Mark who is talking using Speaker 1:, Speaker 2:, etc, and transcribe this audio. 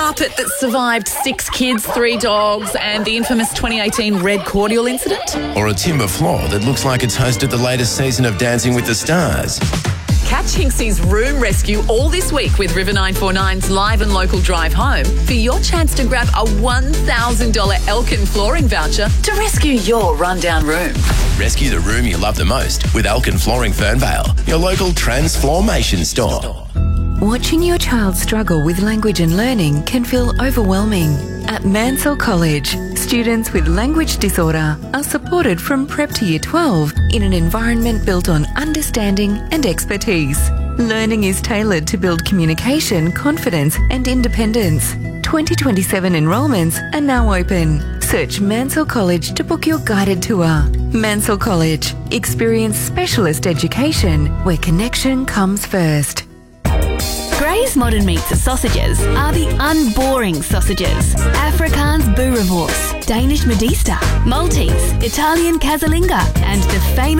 Speaker 1: carpet that survived 6 kids, 3 dogs, and the infamous 2018 red cordial incident?
Speaker 2: Or a timber floor that looks like it's hosted the latest season of Dancing with the Stars?
Speaker 1: Catch Hinksy's room rescue all this week with River 949's live and local drive home for your chance to grab a $1,000 Elkin flooring voucher to rescue your rundown room.
Speaker 2: Rescue the room you love the most with Elkin Flooring Fernvale, your local transformation store.
Speaker 3: Watching your child struggle with language and learning can feel overwhelming. At Mansell College, students with language disorder are supported from prep to year 12 in an environment built on understanding and expertise. Learning is tailored to build communication, confidence and independence. 2027 enrolments are now open. Search Mansell College to book your guided tour. Mansell College. Experience specialist education where connection comes first.
Speaker 4: Grey's Modern Meats sausages are the unboring sausages. Afrikaans boerewors, Danish Modista, Maltese, Italian casalinga, and the famous